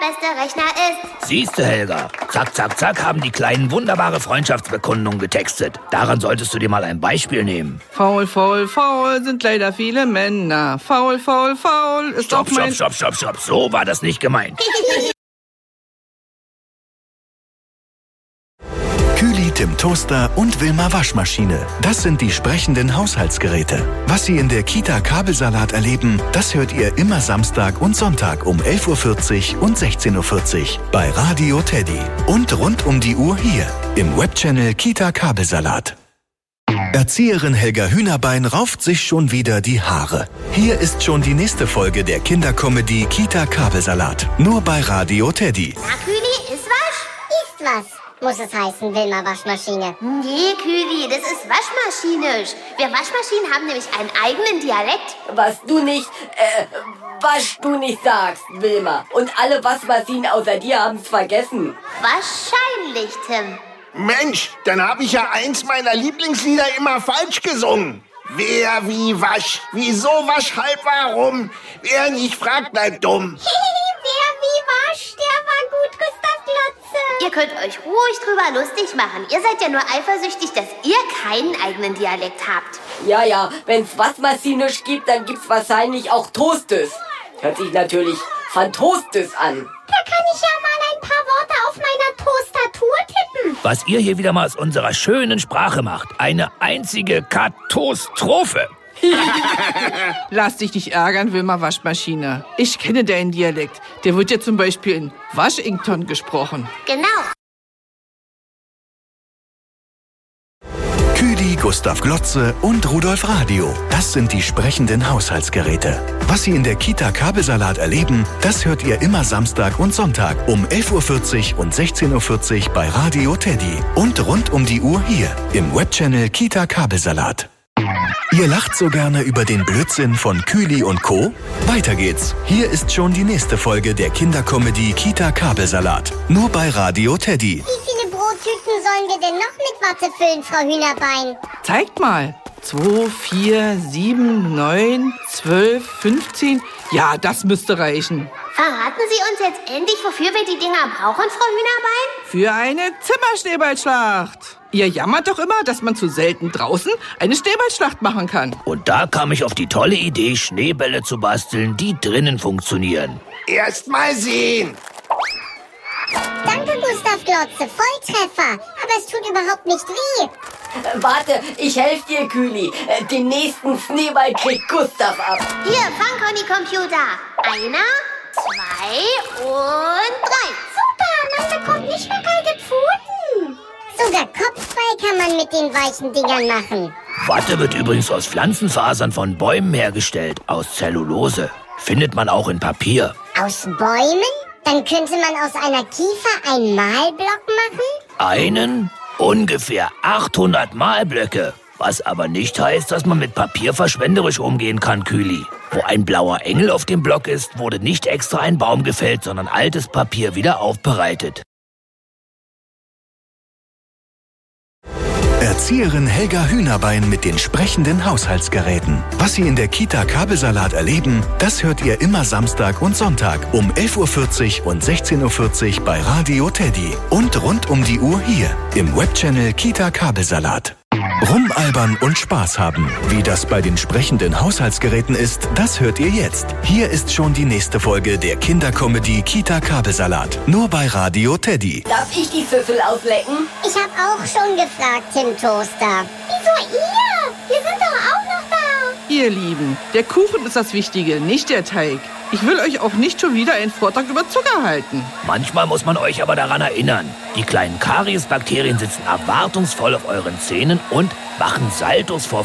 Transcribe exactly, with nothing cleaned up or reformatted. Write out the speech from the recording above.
beste Rechner ist. Siehste, Helga, zack, zack, zack haben die Kleinen wunderbare Freundschaftsbekundungen getextet. Daran solltest du dir mal ein Beispiel nehmen. Faul, faul, faul sind leider viele Männer. Faul, faul, faul ist Stopp, auch mein... stopp, stopp, stopp, stopp, so war das nicht gemeint. Kühli, Tim Toaster und Wilma Waschmaschine. Das sind die sprechenden Haushaltsgeräte. Was Sie in der Kita Kabelsalat erleben, das hört ihr immer Samstag und Sonntag um elf Uhr vierzig und sechzehn Uhr vierzig bei Radio Teddy. Und rund um die Uhr hier im Webchannel Kita Kabelsalat. Erzieherin Helga Hühnerbein rauft sich schon wieder die Haare. Hier ist schon die nächste Folge der Kindercomedy Kita Kabelsalat. Nur bei Radio Teddy. Na, Kühli, ist was? Ist was, muss es heißen, Wilma Waschmaschine. Nee, Kühli, das ist waschmaschinisch. Wir Waschmaschinen haben nämlich einen eigenen Dialekt. Was du nicht, äh, was du nicht sagst, Wilma. Und alle Waschmaschinen außer dir haben's vergessen. Wahrscheinlich, Tim. Mensch, dann habe ich ja eins meiner Lieblingslieder immer falsch gesungen. Wer wie wasch, wieso wasch, halb warum? Wer nicht fragt, bleibt dumm. Wer wie wasch, der war gut, Gustav Glotze. Ihr könnt euch ruhig drüber lustig machen. Ihr seid ja nur eifersüchtig, dass ihr keinen eigenen Dialekt habt. Ja, ja, wenn's Waschmaschinisch gibt, dann gibt's wahrscheinlich auch Toastes. Hört sich natürlich von Toastes an. Da kann ich ja mal ein paar Worte auf meiner Toastatur tippen. Was ihr hier wieder mal aus unserer schönen Sprache macht. Eine einzige Katastrophe. Lass dich nicht ärgern, Wilma Waschmaschine. Ich kenne deinen Dialekt. Der wird ja zum Beispiel in Washington gesprochen. Genau. Kühli, Gustav Glotze und Rudolf Radio. Das sind die sprechenden Haushaltsgeräte. Was Sie in der Kita Kabelsalat erleben, das hört ihr immer Samstag und Sonntag um elf Uhr vierzig und sechzehn Uhr vierzig bei Radio Teddy. Und rund um die Uhr hier im Webchannel Kita Kabelsalat. Ihr lacht so gerne über den Blödsinn von Kühli und Co.? Weiter geht's. Hier ist schon die nächste Folge der Kindercomedy Kita Kabelsalat. Nur bei Radio Teddy. Wie viele Brottüten sollen wir denn noch mit Watte füllen, Frau Hühnerbein? Zeigt mal. Zwei, vier, sieben, neun, zwölf, fünfzehn. Ja, das müsste reichen. Verraten Sie uns jetzt endlich, wofür wir die Dinger brauchen, Frau Hühnerbein? Für eine Zimmerschneeballschlacht. Ihr jammert doch immer, dass man zu selten draußen eine Schneeballschlacht machen kann. Und da kam ich auf die tolle Idee, Schneebälle zu basteln, die drinnen funktionieren. Erst mal sehen. Danke, Gustav Glotze, Volltreffer. Aber es tut überhaupt nicht weh. Äh, warte, ich helfe dir, Kühli. Äh, den nächsten Schneeball kriegt Gustav ab. Hier, fang Conny Computer. Einer, zwei und drei. Super, man bekommt nicht nur kalte Pfoten. Sogar Kopfball kann man mit den weichen Dingern machen. Watte wird übrigens aus Pflanzenfasern von Bäumen hergestellt, aus Zellulose. Findet man auch in Papier. Aus Bäumen? Dann könnte man aus einer Kiefer einen Malblock machen? Einen? Ungefähr achthundert Malblöcke. Was aber nicht heißt, dass man mit Papier verschwenderisch umgehen kann, Kühli. Wo ein blauer Engel auf dem Block ist, wurde nicht extra ein Baum gefällt, sondern altes Papier wieder aufbereitet. Erzieherin Helga Hühnerbein mit den sprechenden Haushaltsgeräten. Was Sie in der Kita Kabelsalat erleben, das hört ihr immer Samstag und Sonntag um elf Uhr vierzig und sechzehn Uhr vierzig bei Radio Teddy. Und rund um die Uhr hier im Webchannel Kita Kabelsalat. Rumalbern und Spaß haben. Wie das bei den sprechenden Haushaltsgeräten ist, das hört ihr jetzt. Hier ist schon die nächste Folge der Kindercomedy Kita Kabelsalat. Nur bei Radio Teddy. Darf ich die Süffel auslecken? Ich habe auch schon gefragt, Tim Toaster. Wieso ihr? Wir sind doch auch noch da. Ihr Lieben, der Kuchen ist das Wichtige, nicht der Teig. Ich will euch auch nicht schon wieder einen Vortrag über Zucker halten. Manchmal muss man euch aber daran erinnern. Die kleinen Kariesbakterien sitzen erwartungsvoll auf euren Zähnen und machen Saltos vor